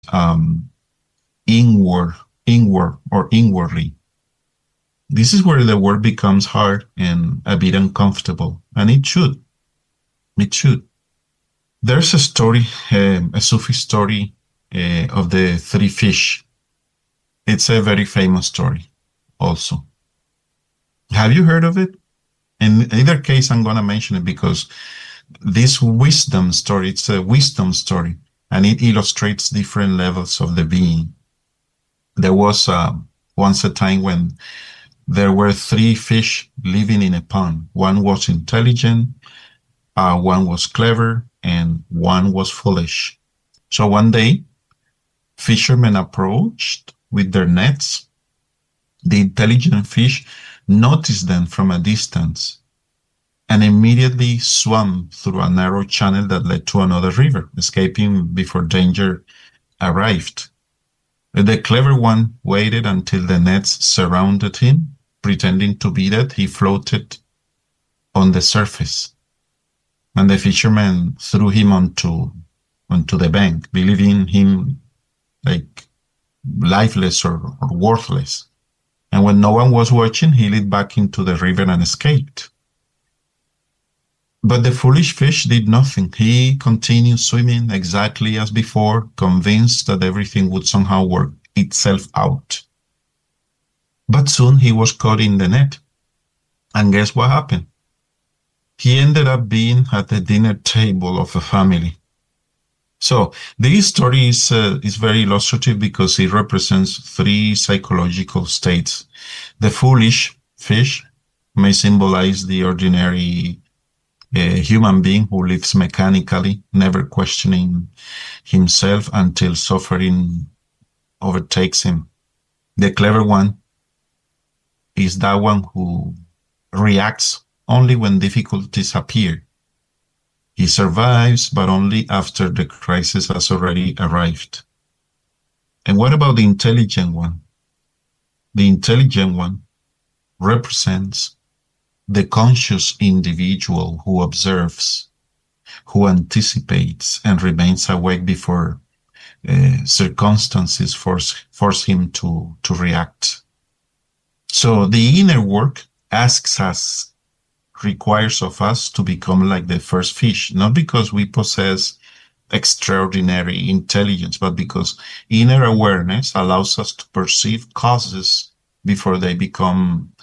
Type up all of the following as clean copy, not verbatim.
inward, inward or inwardly. This is where the work becomes hard and a bit uncomfortable, and it should. It should. There's a story, a Sufi story of the three fish. It's a very famous story, also. Have you heard of it? In either case, I'm going to mention it because this wisdom story, it's a wisdom story, and it illustrates different levels of the being. There was once a time when there were three fish living in a pond. One was intelligent, one was clever, and one was foolish. So one day, fishermen approached with their nets. The intelligent fish noticed them from a distance and immediately swam through a narrow channel that led to another river, escaping before danger arrived. The clever one waited until the nets surrounded him. Pretending to be dead, he floated on the surface, and the fisherman threw him onto the bank, believing him like lifeless or worthless. And when no one was watching, he leaped back into the river and escaped. But the foolish fish did nothing. He continued swimming exactly as before, convinced that everything would somehow work itself out. But soon he was caught in the net. And guess what happened? He ended up being at the dinner table of a family. So this story is very illustrative because it represents three psychological states. The foolish fish may symbolize the ordinary human being who lives mechanically, never questioning himself until suffering overtakes him. The clever one is that one who reacts only when difficulties appear. He survives, but only after the crisis has already arrived. And what about the intelligent one? The intelligent one represents the conscious individual who observes, who anticipates, and remains awake before circumstances force him to react. So the inner work asks us, requires of us to become like the first fish, not because we possess extraordinary intelligence, but because inner awareness allows us to perceive causes before they become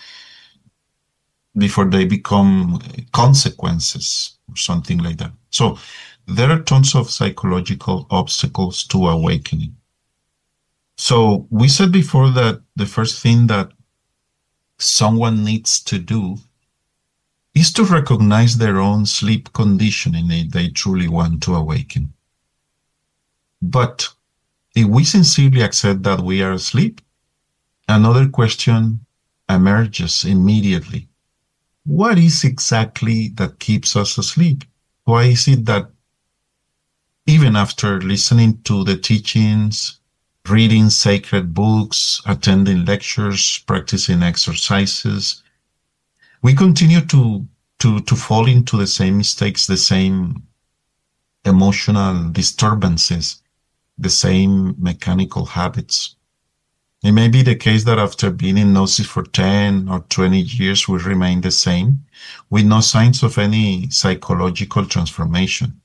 consequences or something like that. So there are tons of psychological obstacles to awakening. So we said before that the first thing that someone needs to do is to recognize their own sleep conditioning if they truly want to awaken. But if we sincerely accept that we are asleep, another question emerges immediately. What is exactly that keeps us asleep? Why is it that even after listening to the teachings, reading sacred books, attending lectures, practicing exercises, we continue to fall into the same mistakes, the same emotional disturbances, the same mechanical habits? It may be the case that after being in hypnosis for 10 or 20 years, we remain the same, with no signs of any psychological transformation.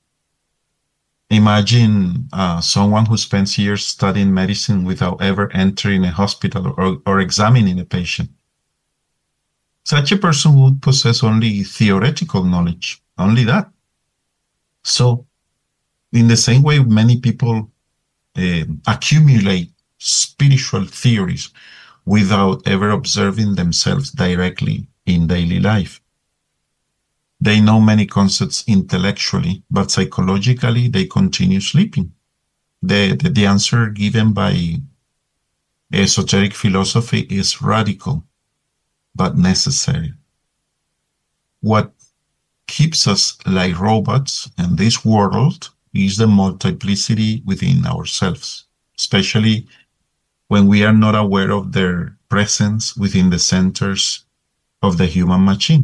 Imagine someone who spends years studying medicine without ever entering a hospital or examining a patient. Such a person would possess only theoretical knowledge, only that. So, in the same way, many people accumulate spiritual theories without ever observing themselves directly in daily life. They know many concepts intellectually, but psychologically they continue sleeping. The answer given by esoteric philosophy is radical, but necessary. What keeps us like robots in this world is the multiplicity within ourselves, especially when we are not aware of their presence within the centers of the human machine.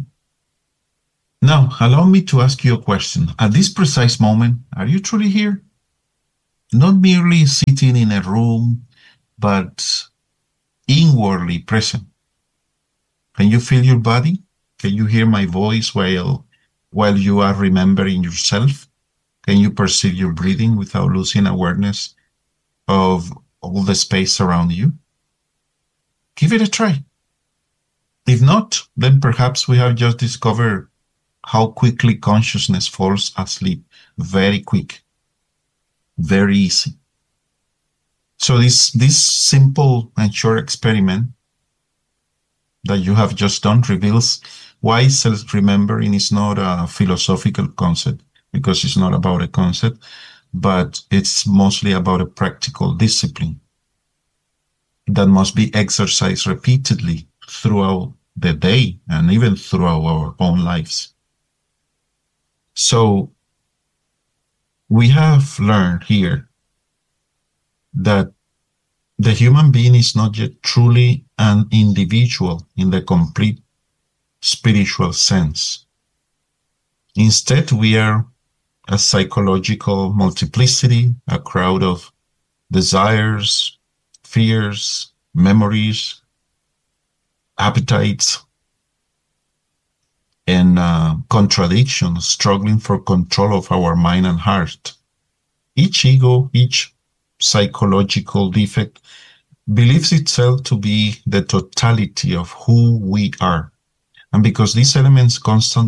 Now, allow me to ask you a question. At this precise moment, are you truly here? not merely sitting in a room, but inwardly present. Can you feel your body? Can you hear my voice while you are remembering yourself? Can you perceive your breathing without losing awareness of all the space around you? Give it a try. If not, then perhaps we have just discovered how quickly consciousness falls asleep. Very quick, very easy. So this simple and short experiment that you have just done reveals why self-remembering is not a philosophical concept, because it's not about a concept, but it's mostly about a practical discipline that must be exercised repeatedly throughout the day and even throughout our own lives. So we have learned here that the human being is not yet truly an individual in the complete spiritual sense. Instead, we are a psychological multiplicity, a crowd of desires, fears, memories, appetites, and contradictions struggling for control of our mind and heart. Each ego, each psychological defect believes itself to be the totality of who we are. And because these elements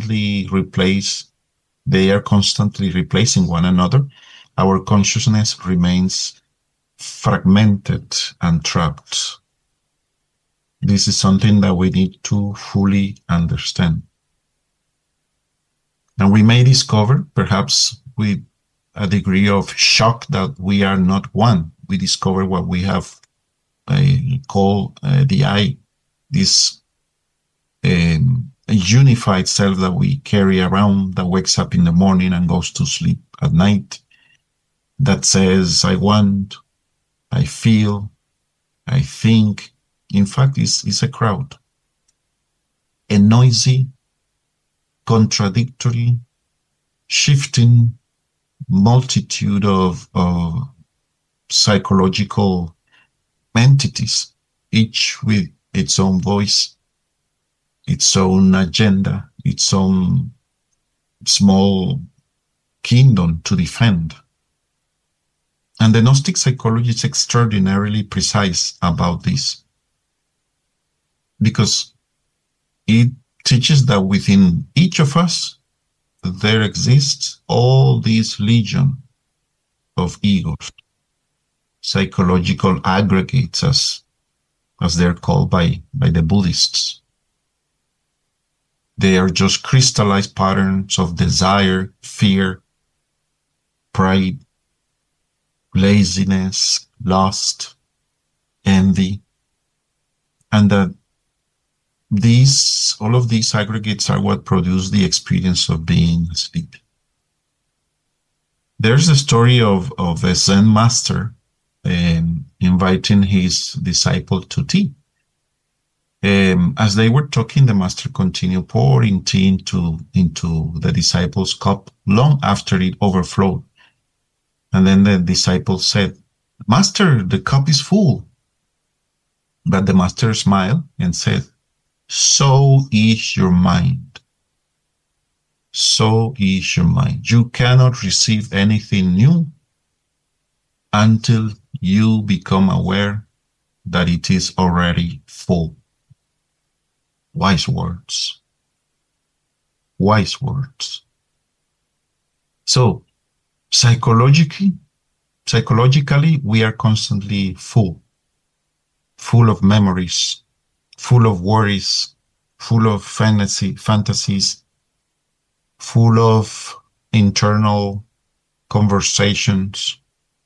they are constantly replacing one another, our consciousness remains fragmented and trapped. This is something that we need to fully understand. And we may discover, perhaps with a degree of shock, that we are not one. We discover what we have called the I, this unified self that we carry around, that wakes up in the morning and goes to sleep at night, that says, I want, I feel, I think. In fact, it's a crowd, a noisy, contradictory, shifting multitude of psychological entities, each with its own voice, its own agenda, its own small kingdom to defend. And the Gnostic psychology is extraordinarily precise about this, because it teaches that within each of us there exists all these legion of egos, psychological aggregates, as they're called by the Buddhists. They are just crystallized patterns of desire, fear, pride, laziness, lust, envy, and that all of these aggregates are what produce the experience of being asleep. There's a story of a Zen master inviting his disciple to tea. As they were talking, the master continued pouring tea into the disciple's cup long after it overflowed. And then the disciple said, "Master, the cup is full." But the master smiled and said, "So is your mind. So is your mind. You cannot receive anything new until you become aware that it is already full." Wise words. Wise words. So, psychologically, we are constantly full of memories, full of worries, full of fantasies, full of internal conversations.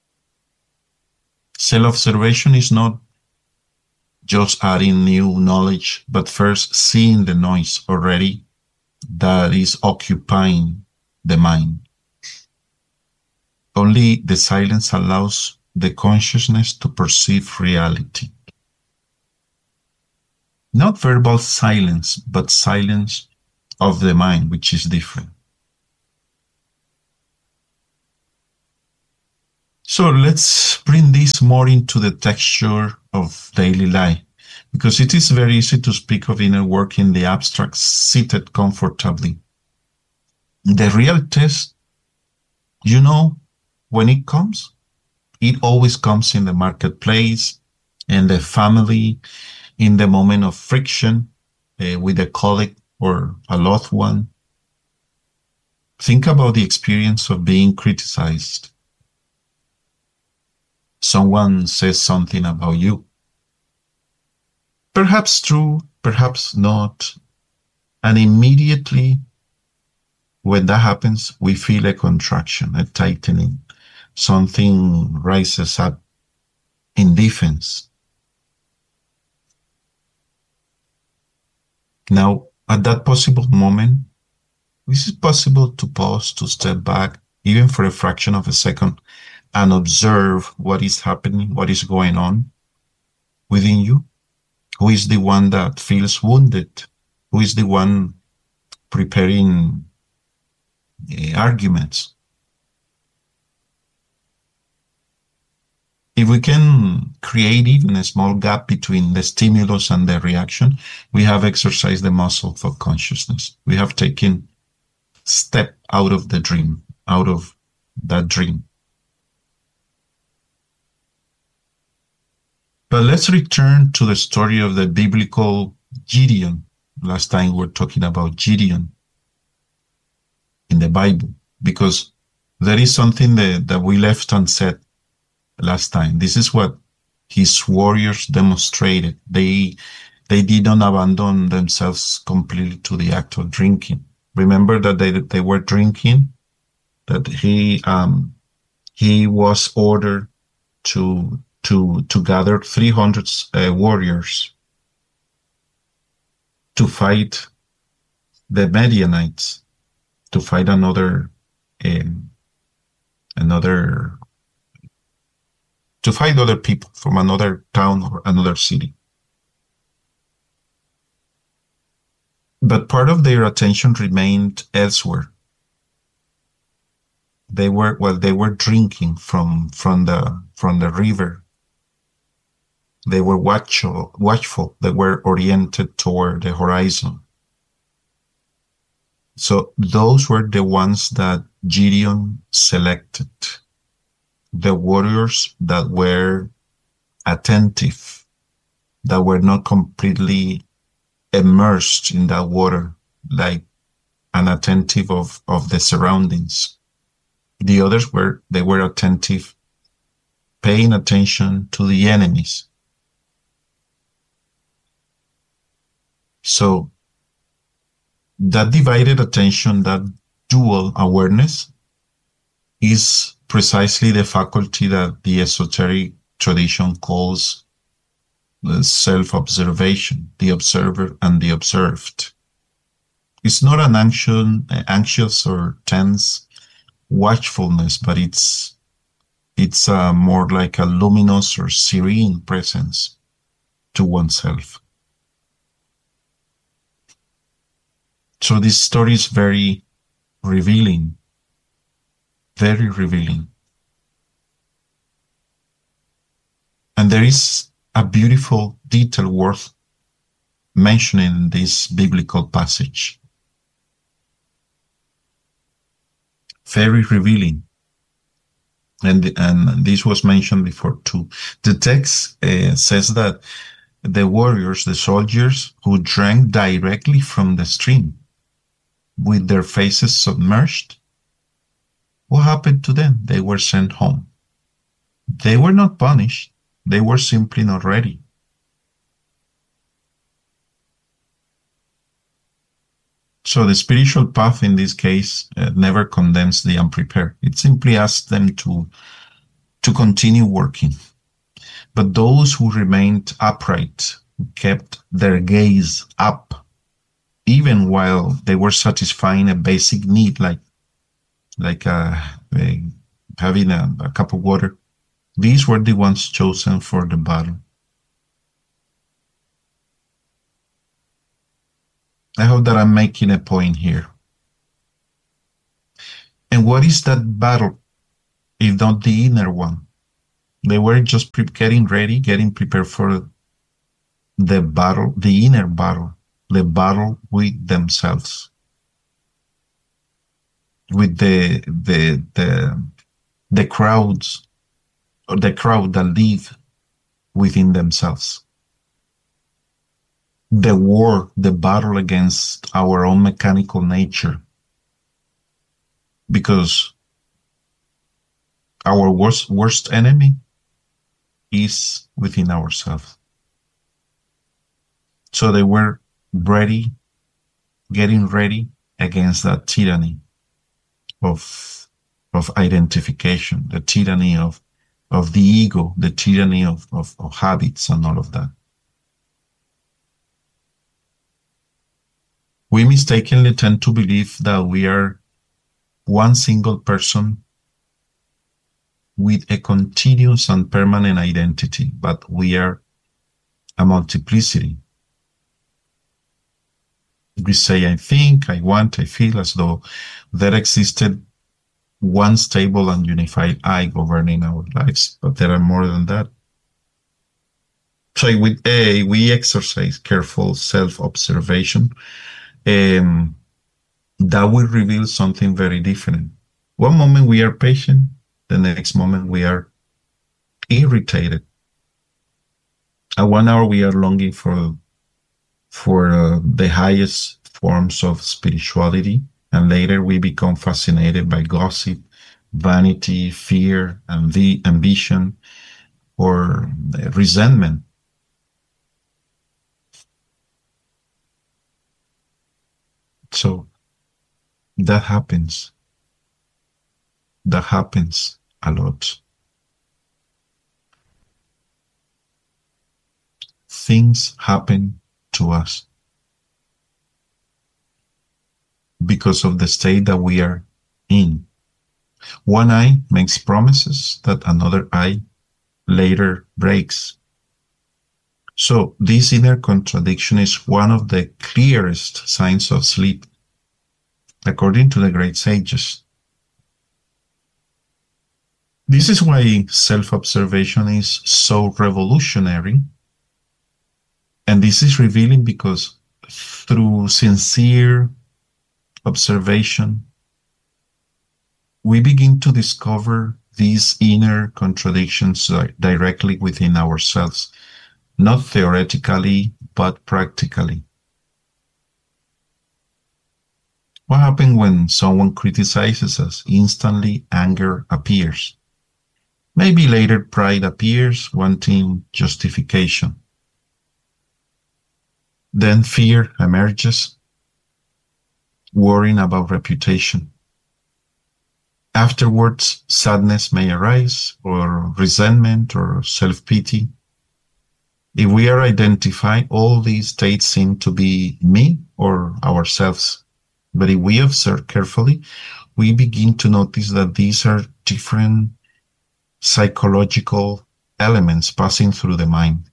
Self-observation is not just adding new knowledge, but first seeing the noise already that is occupying the mind. Only the silence allows the consciousness to perceive reality. Not verbal silence, but silence of the mind, which is different. So let's bring this more into the texture of daily life, because it is very easy to speak of inner work in the abstract, seated comfortably. The real test, you know, when it always comes in the marketplace, in the family, in the moment of friction with a colleague or a loved one. Think about the experience of being criticized. Someone says something about you. Perhaps true, perhaps not. And immediately when that happens, we feel a contraction, a tightening. Something rises up in defense. Now, at that possible moment, this is possible to pause, to step back, even for a fraction of a second, and observe what is happening, what is going on within you. Who is the one that feels wounded? Who is the one preparing arguments? If we can create even a small gap between the stimulus and the reaction, we have exercised the muscle of consciousness. We have taken step out of the dream, out of that dream. But let's return to the story of the biblical Gideon. Last time we were talking about Gideon in the Bible, because there is something that we left unsaid last time. This is what his warriors demonstrated. They did not abandon themselves completely to the act of drinking. Remember that they were drinking, that he was ordered to gather 300 warriors to fight the Midianites, to fight another to fight other people from another town or another city. But part of their attention remained elsewhere. They were drinking from the river. They were watchful. They were oriented toward the horizon. So those were the ones that Gideon selected. The warriors that were attentive, that were not completely immersed in that water, like unattentive of the surroundings. The others were attentive, paying attention to the enemies. So that divided attention, that dual awareness, is precisely the faculty that the esoteric tradition calls the self-observation, the observer and the observed. It's not an anxious or tense watchfulness, but it's more like a luminous or serene presence to oneself. So this story is very revealing, very revealing. And there is a beautiful detail worth mentioning in this biblical passage. Very revealing. And this was mentioned before too. The text says that the warriors, the soldiers who drank directly from the stream with their faces submerged, what happened to them? They were sent home. They were not punished. They were simply not ready. So the spiritual path in this case never condemns the unprepared. It simply asks them to continue working. But those who remained upright, kept their gaze up, even while they were satisfying a basic need like having a cup of water, these were the ones chosen for the battle. I hope that I'm making a point here. And what is that battle if not the inner one. They were just getting ready, getting prepared for the battle, the inner battle, the battle with themselves, with the crowds, or the crowd that live within themselves. The war, the battle against our own mechanical nature, because our worst enemy is within ourselves. So they were ready, getting ready against that tyranny of identification, the tyranny of the ego, the tyranny of habits and all of that. We mistakenly tend to believe that we are one single person with a continuous and permanent identity, but we are a multiplicity. We say, I think, I want, I feel, as though there existed one stable and unified I governing our lives, but there are more than that. So with A, we exercise careful self-observation, that will reveal something very different. One moment we are patient, the next moment we are irritated. At 1 hour we are longing for the highest forms of spirituality, and later we become fascinated by gossip, vanity, fear, and the ambition, or resentment. So that happens. That happens a lot. Things happen to us because of the state that we are in. One eye makes promises that another eye later breaks. So this inner contradiction is one of the clearest signs of sleep, according to the great sages. This is why self-observation is so revolutionary. And this is revealing because through sincere observation, we begin to discover these inner contradictions directly within ourselves, not theoretically, but practically. What happens when someone criticizes us? Instantly, anger appears. Maybe later pride appears, wanting justification. Then fear emerges, worrying about reputation. Afterwards, sadness may arise, or resentment, or self-pity. If we are identifying, all these states seem to be me or ourselves. But if we observe carefully, we begin to notice that these are different psychological elements passing through the mind.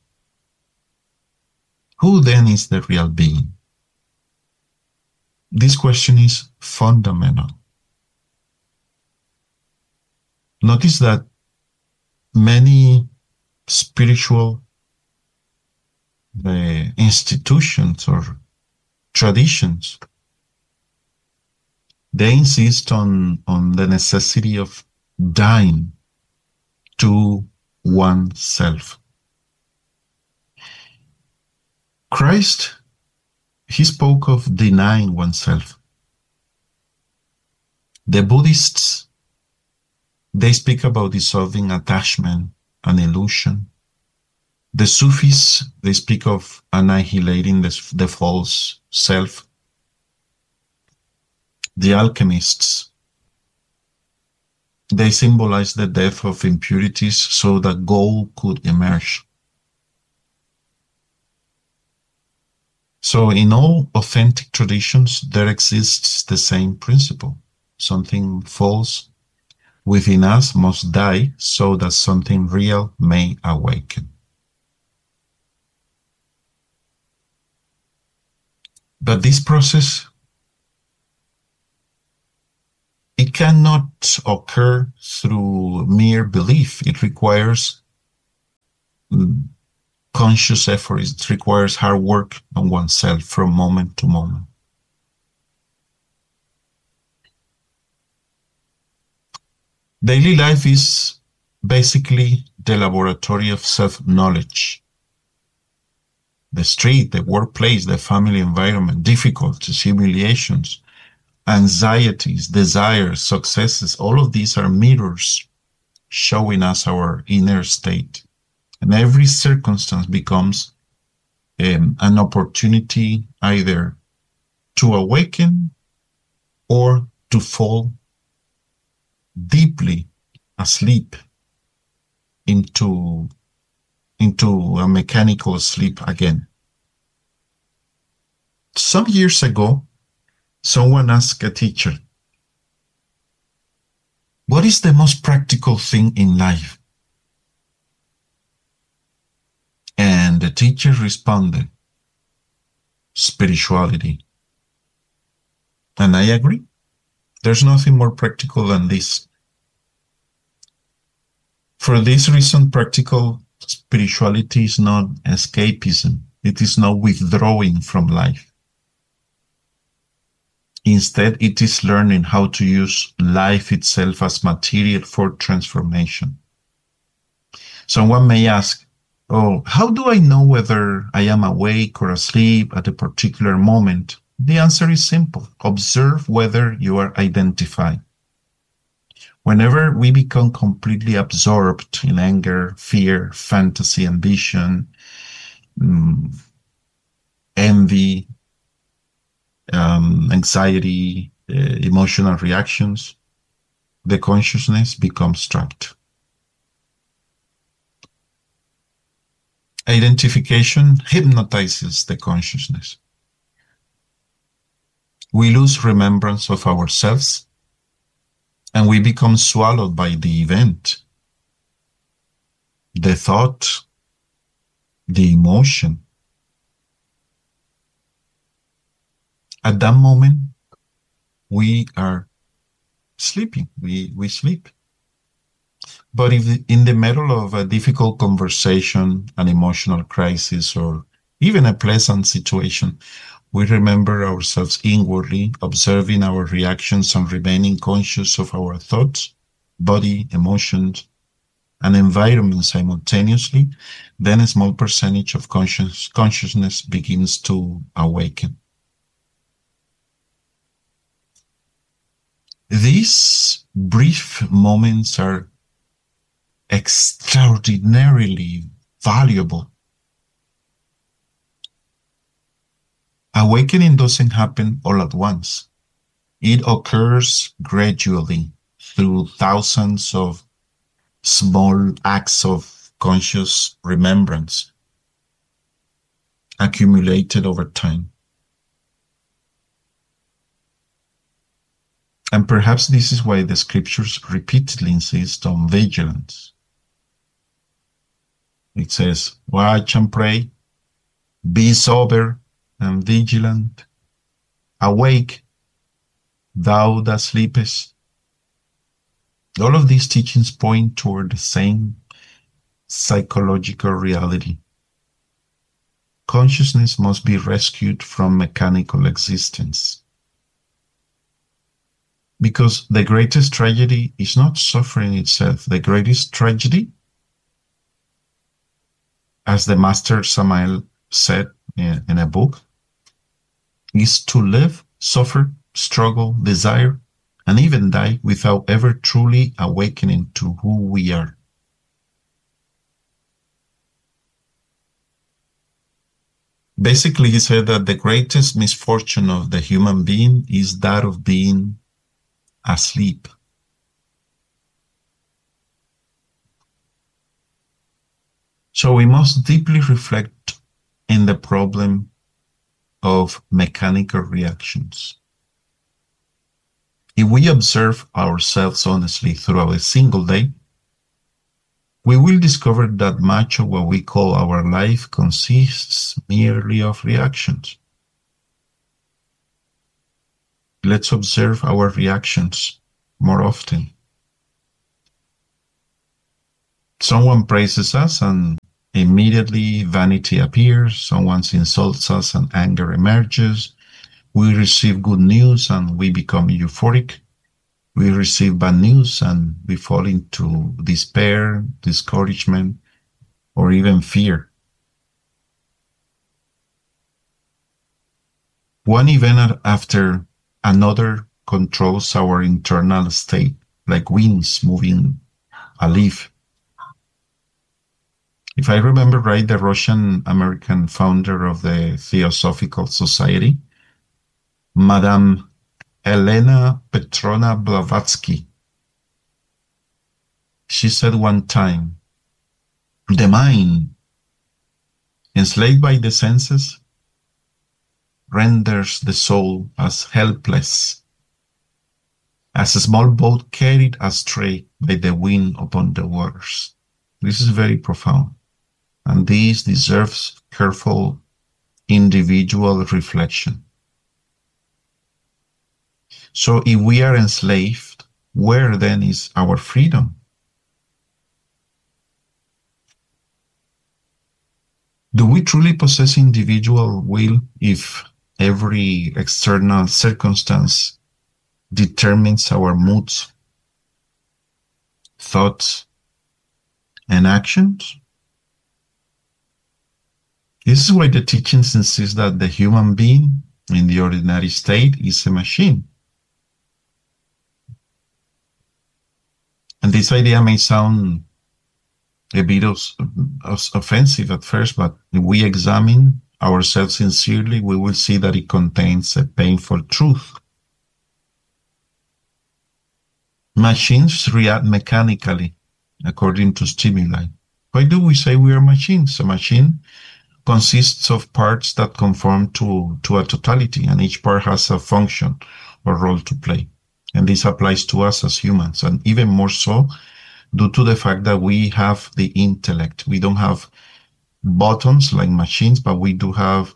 Who then is the real being? This question is fundamental. Notice that many spiritual institutions or traditions, they insist on the necessity of dying to oneself. Christ, he spoke of denying oneself. The Buddhists, they speak about dissolving attachment and illusion. The Sufis, they speak of annihilating the false self. The alchemists, they symbolize the death of impurities so that gold could emerge. So in all authentic traditions, there exists the same principle. Something false within us must die so that something real may awaken. But this process It cannot occur through mere belief. It requires conscious effort. It requires hard work on oneself from moment to moment. Daily life is basically the laboratory of self-knowledge. The street, the workplace, the family environment, difficulties, humiliations, anxieties, desires, successes, all of these are mirrors showing us our inner state. And every circumstance becomes an opportunity either to awaken or to fall deeply asleep into a mechanical sleep again. Some years ago, someone asked a teacher, "What is the most practical thing in life?" And the teacher responded, "Spirituality." And I agree. There's nothing more practical than this. For this reason, practical spirituality is not escapism. It is not withdrawing from life. Instead, it is learning how to use life itself as material for transformation. Someone may ask, "Oh, how do I know whether I am awake or asleep at a particular moment?" The answer is simple. Observe whether you are identified. Whenever we become completely absorbed in anger, fear, fantasy, ambition, envy, anxiety, emotional reactions, the consciousness becomes trapped. Identification hypnotizes the consciousness. We lose remembrance of ourselves and we become swallowed by the event, the thought, the emotion. At that moment, we are sleeping. We sleep. But if in the middle of a difficult conversation, an emotional crisis, or even a pleasant situation, we remember ourselves inwardly, observing our reactions and remaining conscious of our thoughts, body, emotions, and environment simultaneously, then a small percentage of consciousness begins to awaken. These brief moments are extraordinarily valuable. Awakening doesn't happen all at once. It occurs gradually through thousands of small acts of conscious remembrance accumulated over time. And perhaps this is why the scriptures repeatedly insist on vigilance. It says, "Watch and pray, be sober and vigilant, awake, thou that sleepest." All of these teachings point toward the same psychological reality. Consciousness must be rescued from mechanical existence. Because the greatest tragedy is not suffering itself. The greatest tragedy, as the Master Samael said in a book, is to live, suffer, struggle, desire, and even die without ever truly awakening to who we are. Basically, he said that the greatest misfortune of the human being is that of being asleep. So we must deeply reflect in the problem of mechanical reactions. If we observe ourselves honestly throughout a single day, we will discover that much of what we call our life consists merely of reactions. Let's observe our reactions more often. Someone praises us and immediately vanity appears. Someone insults us and anger emerges. We receive good news and we become euphoric. We receive bad news and we fall into despair, discouragement, or even fear. One event after another controls our internal state, like winds moving a leaf. If I remember right, the Russian-American founder of the Theosophical Society, Madame Elena Petrovna Blavatsky, she said one time, the mind, enslaved by the senses, renders the soul as helpless as a small boat carried astray by the wind upon the waters. This is very profound, and this deserves careful individual reflection. So if we are enslaved, where then is our freedom? Do we truly possess individual will if every external circumstance determines our moods, thoughts, and actions? This is why the teachings insist that the human being in the ordinary state is a machine. And this idea may sound a bit offensive at first, but if we examine ourselves sincerely, we will see that it contains a painful truth. Machines react mechanically according to stimuli. Why do we say we are machines? A machine consists of parts that conform to a totality, and each part has a function or role to play. And this applies to us as humans, and even more so due to the fact that we have the intellect. We don't have buttons like machines, but we do have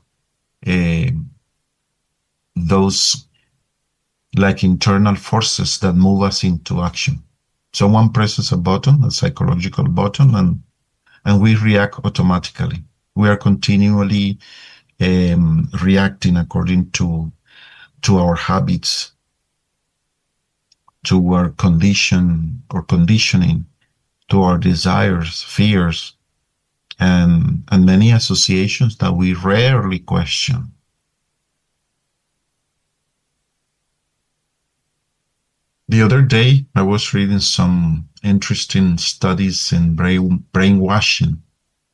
those like internal forces that move us into action. Someone presses a button, a psychological button, and we react automatically. We are continually reacting according to our habits, to our condition or conditioning, to our desires, fears, and many associations that we rarely question. The other day, I was reading some interesting studies in brainwashing.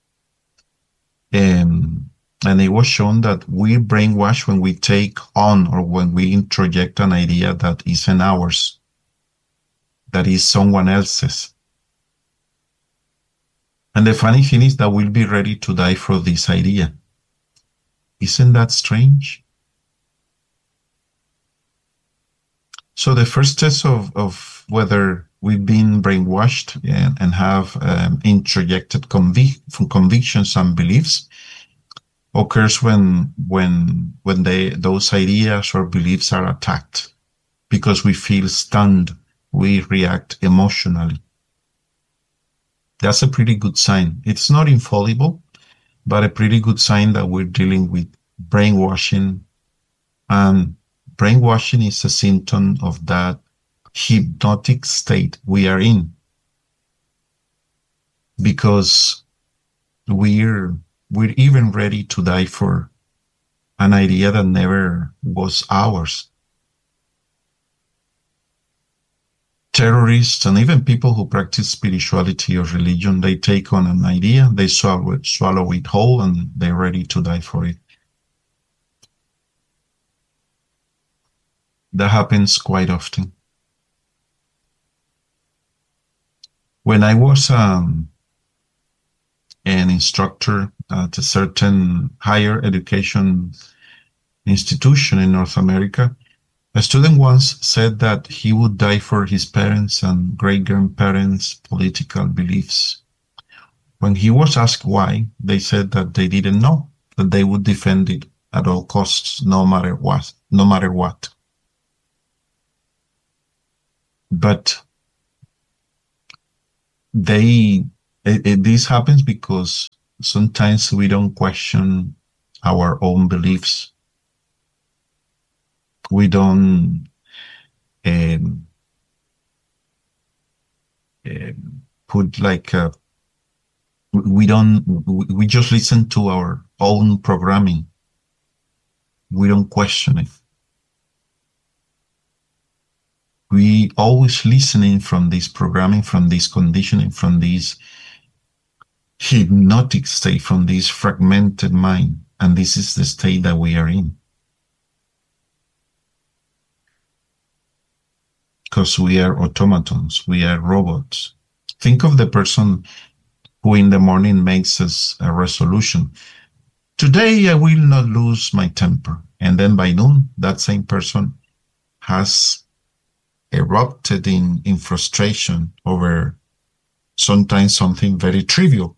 And it was shown that we brainwash when we take on or when we introject an idea that isn't ours, that is someone else's. And the funny thing is that we'll be ready to die for this idea. Isn't that strange? So the first test of whether we've been brainwashed and have introjected convictions and beliefs occurs when those ideas or beliefs are attacked, because we feel stunned, we react emotionally. That's a pretty good sign. It's not infallible, but a pretty good sign that we're dealing with brainwashing. And brainwashing is a symptom of that hypnotic state we are in, because we're even ready to die for an idea that never was ours. Terrorists and even people who practice spirituality or religion, they take on an idea, they swallow it whole, and they're ready to die for it. That happens quite often. When I was an instructor at a certain higher education institution in North America, a student once said that he would die for his parents' and great-grandparents' political beliefs. When he was asked why, they said that they didn't know, that they would defend it at all costs, no matter what. But this happens because sometimes we don't question our own beliefs. We don't um, put like we just listen to our own programming. We don't question it. We always listening from this programming, from this conditioning, from this hypnotic state, from this fragmented mind. And this is the state that we are in. Because we are automatons, we are robots. Think of the person who in the morning makes us a resolution. Today I will not lose my temper. And then by noon, that same person has erupted in frustration over sometimes something very trivial.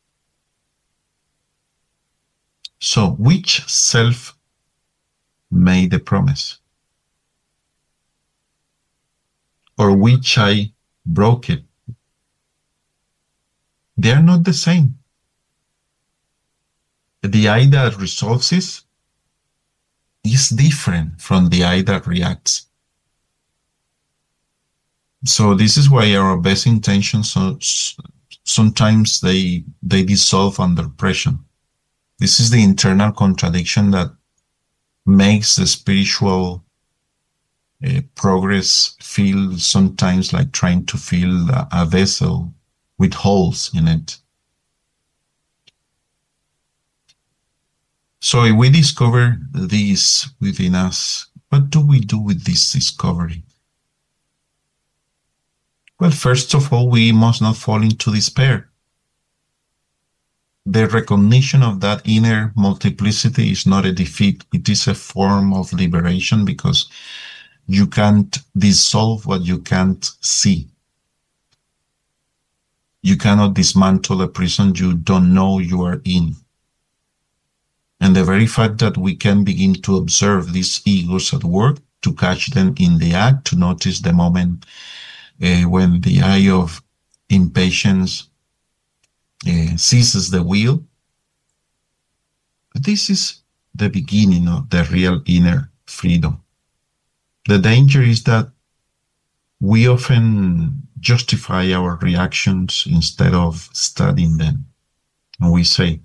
So which self made the promise? Or which I broke it? They are not the same. The I that resolves it is different from the I that reacts. So this is why our best intentions sometimes they dissolve under pressure. This is the internal contradiction that makes the spiritual progress feel sometimes like trying to fill a vessel with holes in it. So if we discover this within us, what do we do with this discovery? Well, first of all, we must not fall into despair. The recognition of that inner multiplicity is not a defeat. It is a form of liberation because you can't dissolve what you can't see. You cannot dismantle a prison you don't know you are in. And the very fact that we can begin to observe these egos at work, to catch them in the act, to notice the moment when the eye of impatience seizes the wheel. This is the beginning of the real inner freedom. The danger is that we often justify our reactions instead of studying them. And we say,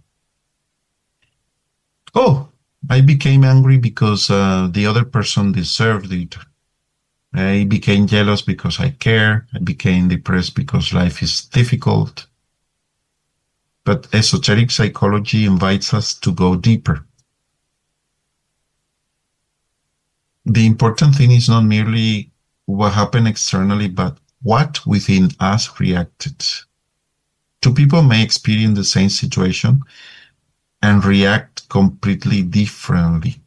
oh, I became angry because the other person deserved it. I became jealous because I care. I became depressed because life is difficult. But esoteric psychology invites us to go deeper. The important thing is not merely what happened externally, but what within us reacted. Two people may experience the same situation and react completely differently.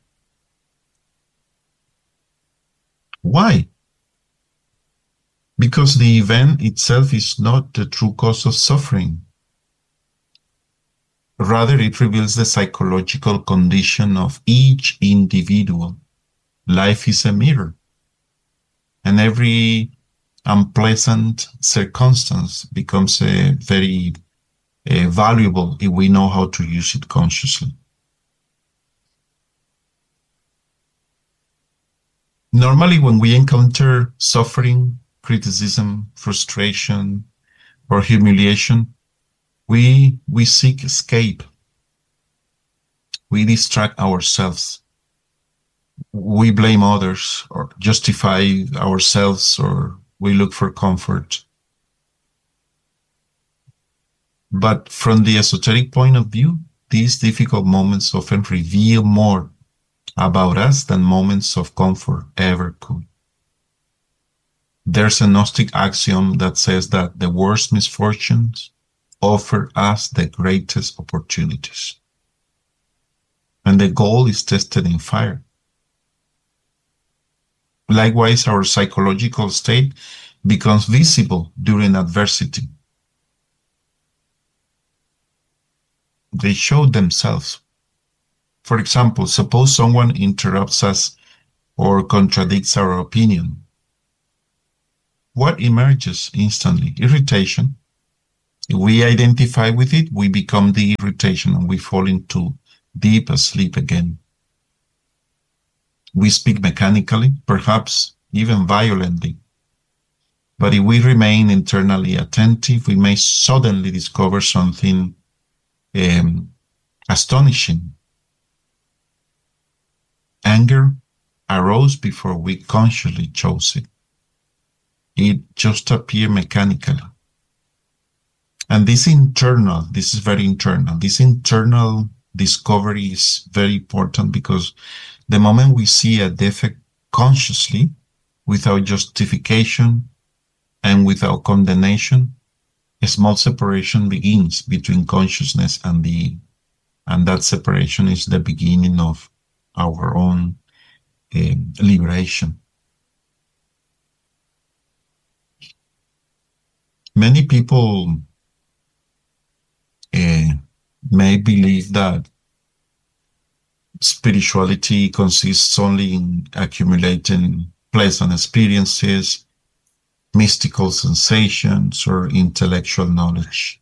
Why? Because the event itself is not the true cause of suffering. Rather, it reveals the psychological condition of each individual. Life is a mirror, and every unpleasant circumstance becomes a very valuable if we know how to use it consciously. Normally, when we encounter suffering, criticism, frustration, or humiliation, we seek escape. We distract ourselves. We blame others or justify ourselves, or we look for comfort. But from the esoteric point of view, these difficult moments often reveal more about us than moments of comfort ever could. There's a Gnostic axiom that says that the worst misfortunes offer us the greatest opportunities. And the gold is tested in fire. Likewise, our psychological state becomes visible during adversity. They show themselves. For example, suppose someone interrupts us or contradicts our opinion. what emerges instantly? Irritation. If we identify with it, we become the irritation and we fall into deep sleep again. We speak mechanically, perhaps even violently. But if we remain internally attentive, we may suddenly discover something astonishing. Anger arose before we consciously chose it. It just appeared mechanically. And this is very internal. This internal discovery is very important because the moment we see a defect consciously, without justification and without condemnation, a small separation begins between consciousness and being. And that separation is the beginning of our own liberation. Many people may believe that spirituality consists only in accumulating pleasant experiences, mystical sensations, or intellectual knowledge.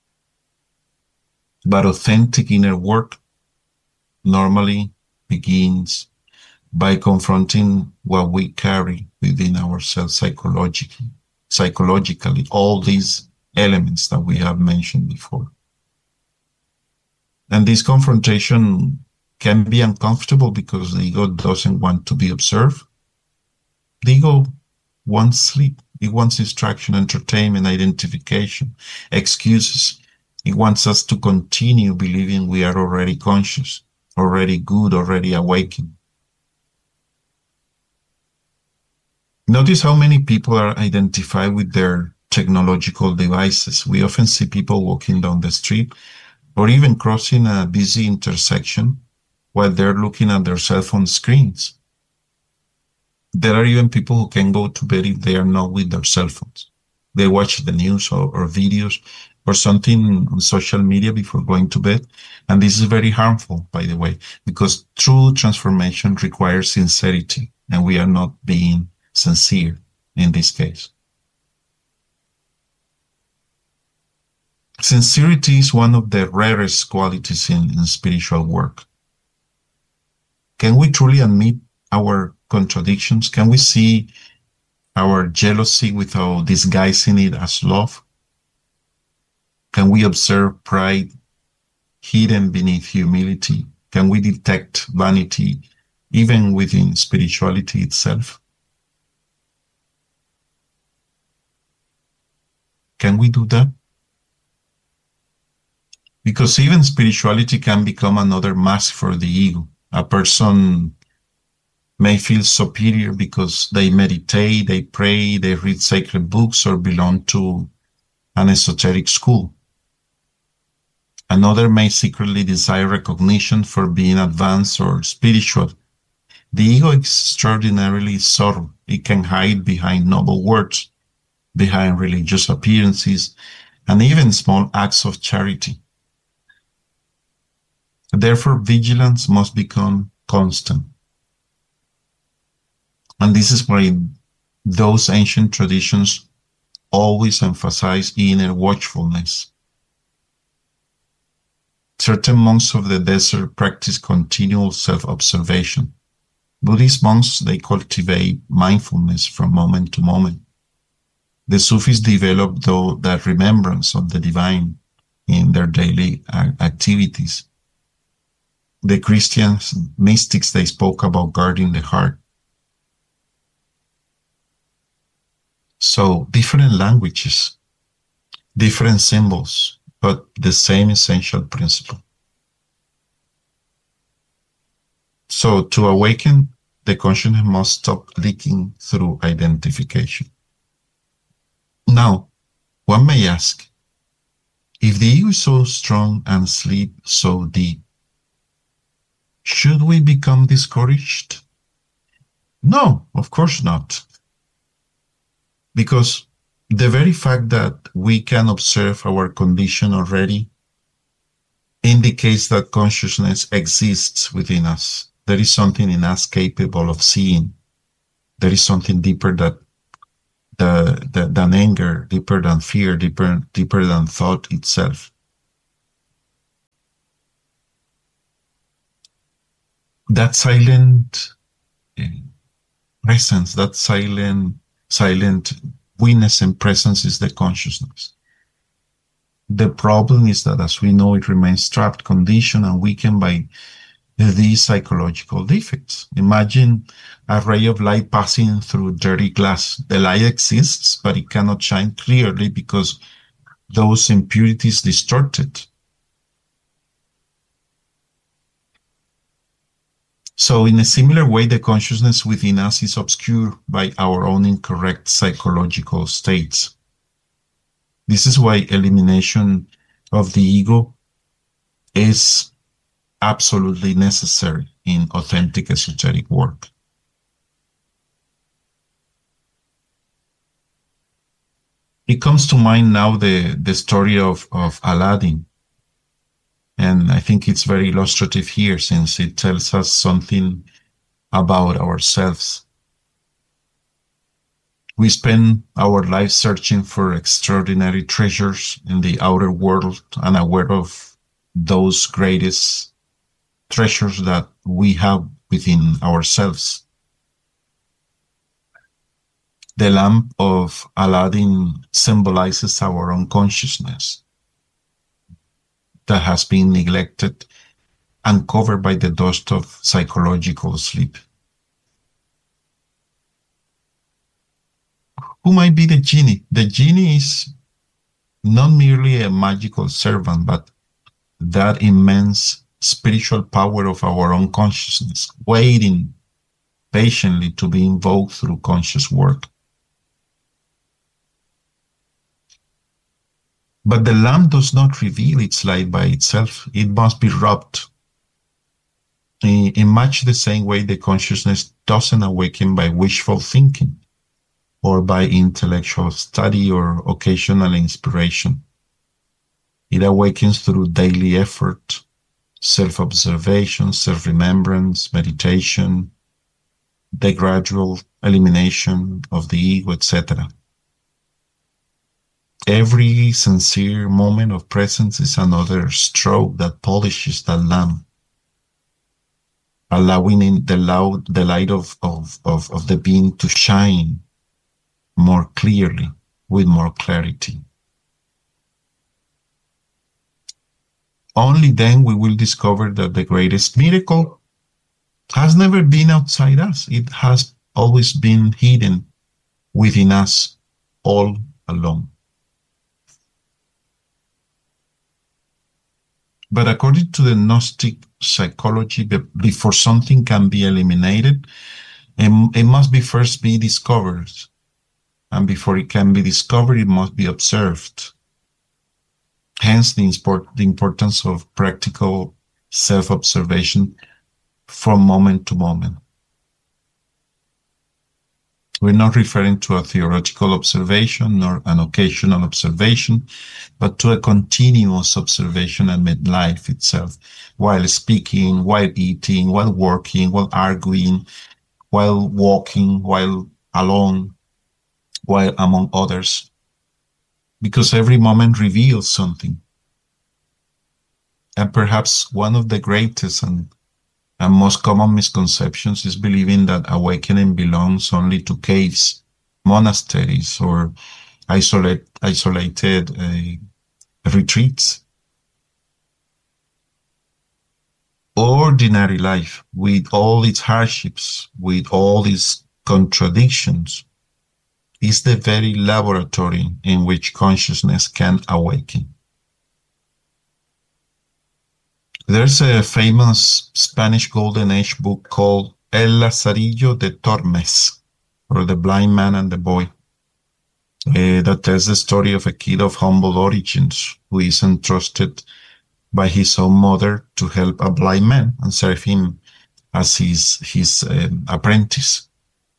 But authentic inner work normally begins by confronting what we carry within ourselves psychologically, all these elements that we have mentioned before. And this confrontation can be uncomfortable because the ego doesn't want to be observed. The ego wants sleep. It wants distraction, entertainment, identification, excuses. It wants us to continue believing we are already conscious, already good, already awakened. Notice how many people are identified with their technological devices. We often see people walking down the street or even crossing a busy intersection while they're looking at their cell phone screens. There are even people who can go to bed if they are not with their cell phones. They watch the news or videos or something on social media before going to bed. And this is very harmful, by the way, because true transformation requires sincerity, and we are not being sincere in this case. Sincerity is one of the rarest qualities in spiritual work. Can we truly admit our contradictions? Can we see our jealousy without disguising it as love? Can we observe pride hidden beneath humility? Can we detect vanity even within spirituality itself? Can we do that? Because even spirituality can become another mask for the ego. A person may feel superior because they meditate, they pray, they read sacred books, or belong to an esoteric school. Another may secretly desire recognition for being advanced or spiritual. The ego is extraordinarily subtle. It can hide behind noble words, behind religious appearances, and even small acts of charity. Therefore, vigilance must become constant. And this is why those ancient traditions always emphasize inner watchfulness. Certain monks of the desert practice continual self-observation. Buddhist monks, they cultivate mindfulness from moment to moment. The Sufis develop, though, that remembrance of the divine in their daily activities. The Christian mystics, they spoke about guarding the heart. So different languages, different symbols, but the same essential principle. So to awaken, the consciousness must stop leaking through identification. Now, one may ask, if the ego is so strong and sleep so deep, should we become discouraged? No, of course not. Because the very fact that we can observe our condition already indicates that consciousness exists within us. There is something in us capable of seeing. There is something deeper that than anger, deeper than fear, deeper than thought itself. That silent presence, that silent witness and presence is the consciousness. The problem is that, as we know, it remains trapped, conditioned, and weakened by these psychological defects. Imagine a ray of light passing through dirty glass. The light exists, but it cannot shine clearly because those impurities distort it. So in a similar way, the consciousness within us is obscured by our own incorrect psychological states. This is why elimination of the ego is absolutely necessary in authentic esoteric work. It comes to mind now the story of Aladdin. And I think it's very illustrative here, since it tells us something about ourselves. We spend our lives searching for extraordinary treasures in the outer world, unaware of those greatest treasures that we have within ourselves. The lamp of Aladdin symbolizes our unconsciousness that has been neglected and covered by the dust of psychological sleep. Who might be the genie? The genie is not merely a magical servant, but that immense spiritual power of our own consciousness, waiting patiently to be invoked through conscious work. But the lamp does not reveal its light by itself. It must be rubbed. In much the same way, the consciousness doesn't awaken by wishful thinking or by intellectual study or occasional inspiration. It awakens through daily effort, self-observation, self-remembrance, meditation, the gradual elimination of the ego, etc. Every sincere moment of presence is another stroke that polishes that lamp, allowing the light of the being to shine more clearly, with more clarity. Only then we will discover that the greatest miracle has never been outside us. It has always been hidden within us all along. But according to the Gnostic psychology, before something can be eliminated, it must be first be discovered. And before it can be discovered, it must be observed. Hence the importance of practical self-observation from moment to moment. We're not referring to a theoretical observation nor an occasional observation, but to a continuous observation amid life itself, while speaking, while eating, while working, while arguing, while walking, while alone, while among others, because every moment reveals something. And perhaps one of the greatest and most common misconceptions is believing that awakening belongs only to caves, monasteries, or isolated retreats. Ordinary life, with all its hardships, with all its contradictions, is the very laboratory in which consciousness can awaken. There's a famous Spanish Golden Age book called El Lazarillo de Tormes, or The Blind Man and the Boy, that tells the story of a kid of humble origins who is entrusted by his own mother to help a blind man and serve him as his apprentice.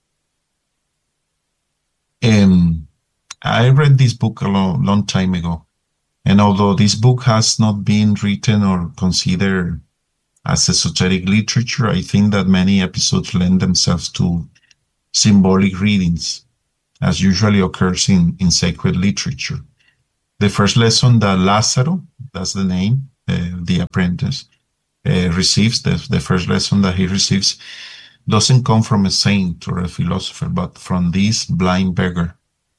I read this book a long time ago. And although this book has not been written or considered as esoteric literature, I think that many episodes lend themselves to symbolic readings. as usually occurs in sacred literature. The first lesson that Lázaro, that's the name, the apprentice, receives, the first lesson that he receives, doesn't come from a saint or a philosopher, but from this blind beggar.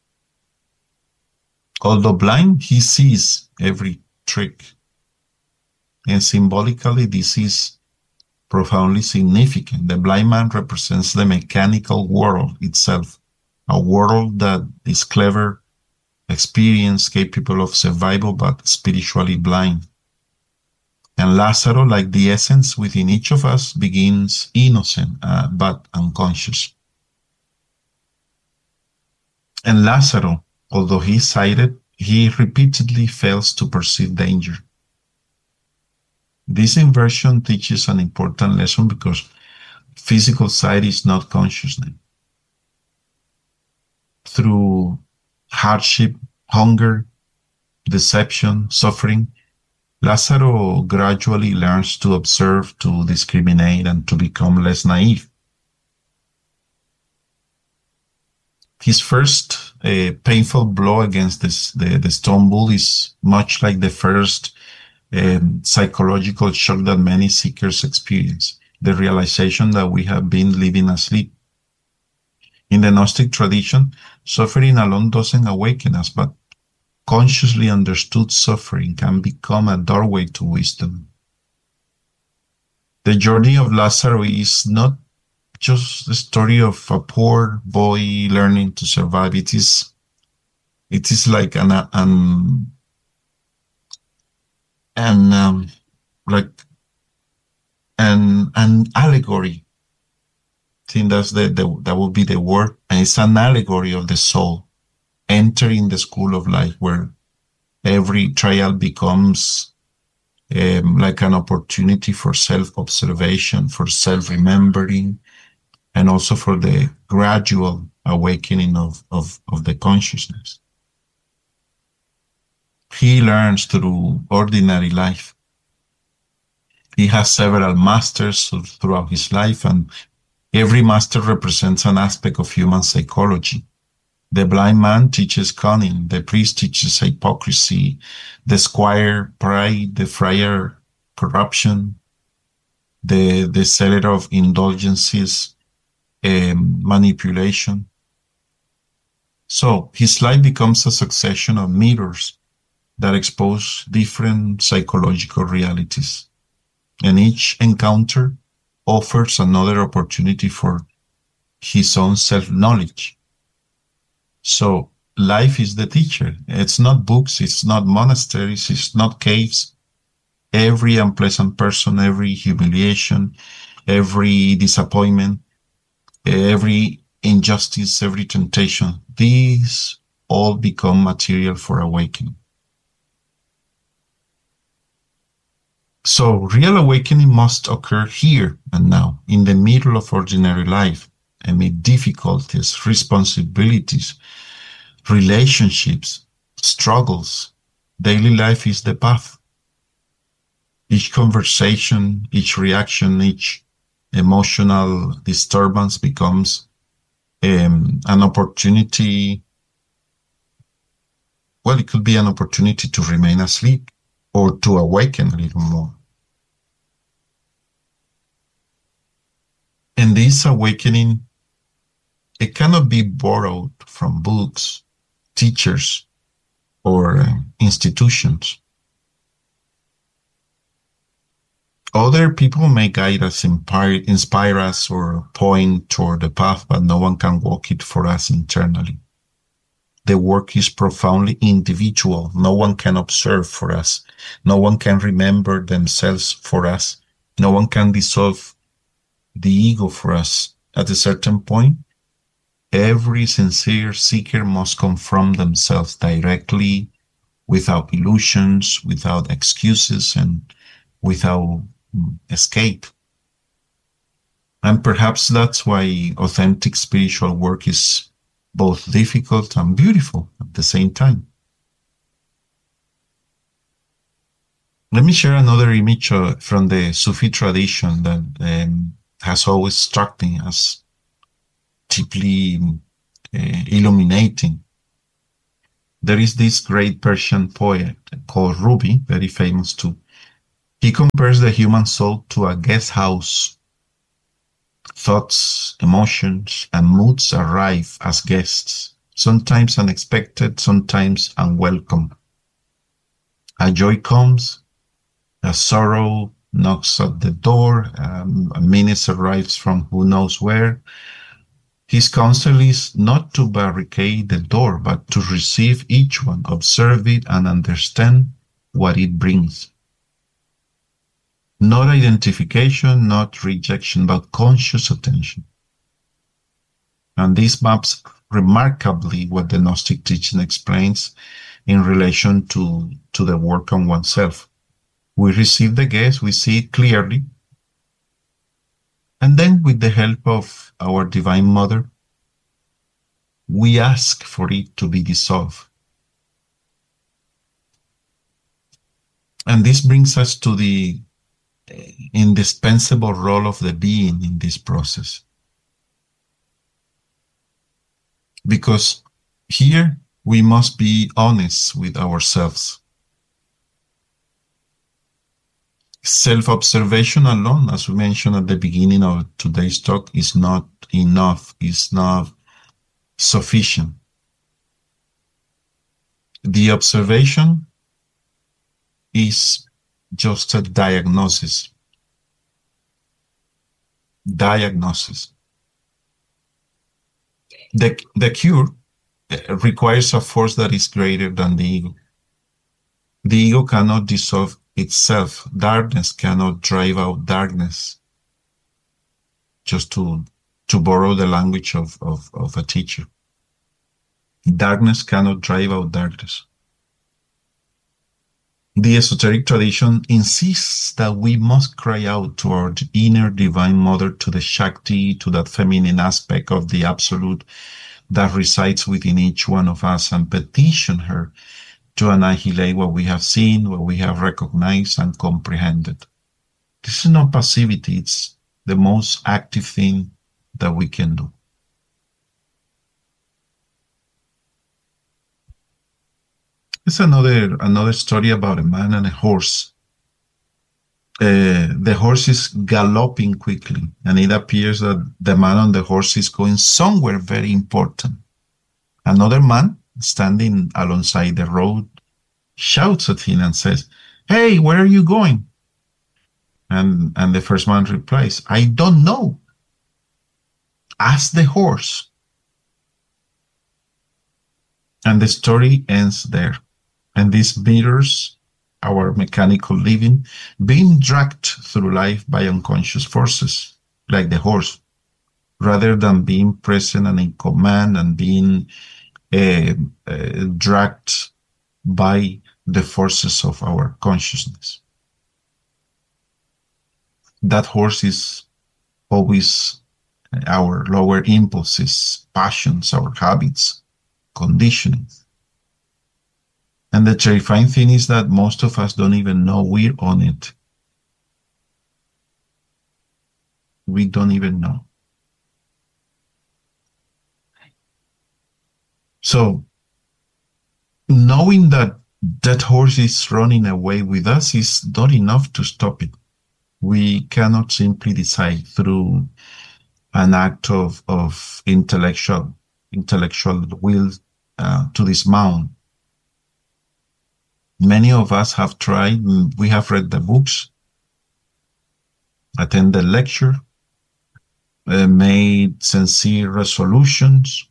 Although blind, he sees every trick. And symbolically, this is profoundly significant. The blind man represents the mechanical world itself, a world that is clever, experienced, capable of survival, but spiritually blind. And Lázaro, like the essence within each of us, begins innocent but unconscious. And Lázaro, although he is sighted, he repeatedly fails to perceive danger. This inversion teaches an important lesson because physical sight is not consciousness. Through hardship, hunger, deception, suffering, Lázaro gradually learns to observe, to discriminate, and to become less naive. His first painful blow against the stone bull is much like the first psychological shock that many seekers experience, the realization that we have been living asleep. In the Gnostic tradition, suffering alone doesn't awaken us, but consciously understood suffering can become a doorway to wisdom. The journey of Lázaro is not just the story of a poor boy learning to survive. It is like an allegory. I think that would be the word. And it's an allegory of the soul entering the school of life, where every trial becomes like an opportunity for self-observation, for self-remembering, and also for the gradual awakening of the consciousness. He learns through ordinary life. He has several masters throughout his life, and every master represents an aspect of human psychology. The blind man teaches cunning, the priest teaches hypocrisy, the squire pride, the friar corruption, the seller of indulgences manipulation. So his life becomes a succession of mirrors that expose different psychological realities, and each encounter offers another opportunity for his own self-knowledge. So life is the teacher. It's not books, it's not monasteries, it's not caves. Every unpleasant person, every humiliation, every disappointment, every injustice, every temptation, these all become material for awakening. So real awakening must occur here and now, in the middle of ordinary life, amid difficulties, responsibilities, relationships, struggles. Daily life is the path. Each conversation, each reaction, each emotional disturbance becomes an opportunity. Well, it could be an opportunity to remain asleep or to awaken a little more. And this awakening, it cannot be borrowed from books, teachers, or institutions. Other people may guide us, inspire us, or point toward the path, but no one can walk it for us internally. The work is profoundly individual. No one can observe for us. No one can remember themselves for us. No one can dissolve the ego for us. At a certain point, every sincere seeker must confront themselves directly, without illusions, without excuses, and without escape. And perhaps that's why authentic spiritual work is both difficult and beautiful at the same time. Let me share another image from the Sufi tradition that has always struck me as deeply illuminating. There is this great Persian poet called Rumi, very famous too. He compares the human soul to a guest house. Thoughts, emotions, and moods arrive as guests, sometimes unexpected, sometimes unwelcome. A joy comes, a sorrow knocks at the door, a menace arrives from who knows where. His counsel is not to barricade the door, but to receive each one, observe it, and understand what it brings. Not identification, not rejection, but conscious attention. And this maps remarkably what the Gnostic teaching explains in relation to the work on oneself. We receive the guest, we see it clearly, and then with the help of our Divine Mother, we ask for it to be dissolved. And this brings us to the indispensable role of the being in this process. Because here we must be honest with ourselves. Self-observation alone, as we mentioned at the beginning of today's talk, is not enough, is not sufficient. The observation is just a diagnosis. Diagnosis. The cure requires a force that is greater than the ego. The ego cannot dissolve itself. Darkness cannot drive out darkness. Just to borrow the language of a teacher. Darkness cannot drive out darkness. The esoteric tradition insists that we must cry out to our inner Divine Mother, to the Shakti, to that feminine aspect of the Absolute that resides within each one of us, and petition her to annihilate what we have seen, what we have recognized and comprehended. This is not passivity, it's the most active thing that we can do. It's another story about a man and a horse. The horse is galloping quickly, and it appears that the man on the horse is going somewhere very important. Another man, standing alongside the road, shouts at him and says, "Hey, where are you going?" And the first man replies, "I don't know. Ask the horse." And the story ends there. And this mirrors our mechanical living, being dragged through life by unconscious forces, like the horse, rather than being present and in command and being dragged by the forces of our consciousness. That horse is always our lower impulses, passions, our habits, conditioning. And the terrifying thing is that most of us don't even know we're on it. We don't even know. So, knowing that that horse is running away with us is not enough to stop it. We cannot simply decide through an act of intellectual will to dismount. Many of us have tried, we have read the books, attended lecture, made sincere resolutions,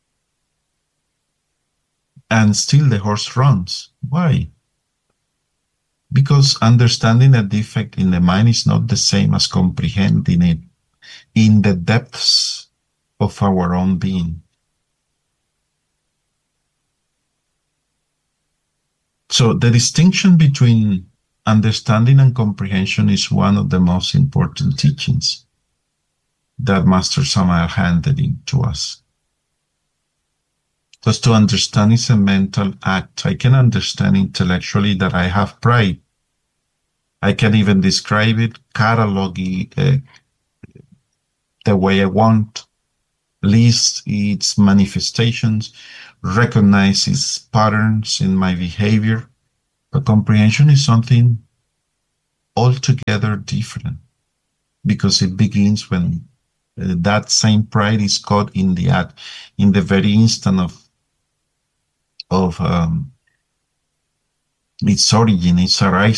and still the horse runs. Why? Because understanding a defect in the mind is not the same as comprehending it in the depths of our own being. So the distinction between understanding and comprehension is one of the most important teachings that Master Samael handed in to us. Because to understand is a mental act. I can understand intellectually that I have pride. I can even describe it, catalog it the way I want, list its manifestations, recognize its patterns in my behavior. But comprehension is something altogether different because it begins when that same pride is caught in the act, in the very instant of its origin, its arising.